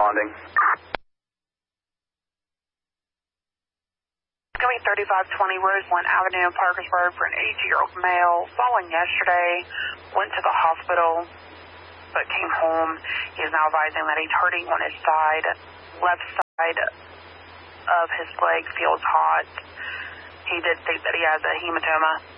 responding. Going 3520 Roseland Avenue in Parkersburg for an 82-year-old male. Fallen yesterday, went to the hospital, but came home. He is now advising that he's hurting on his side. Left side of his leg feels hot. He did think that he has a hematoma.